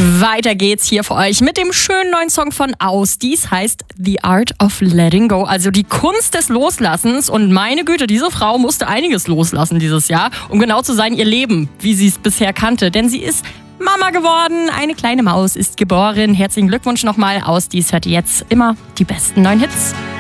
Weiter geht's hier für euch mit dem schönen neuen Song von Aus. Dies heißt The Art of Letting Go, also die Kunst des Loslassens. Und meine Güte, diese Frau musste einiges loslassen dieses Jahr, um genau zu sein, ihr Leben, wie sie es bisher kannte. Denn sie ist Mama geworden, eine kleine Maus ist geboren. Herzlichen Glückwunsch nochmal. Aus Dies hört ihr jetzt immer die besten neuen Hits.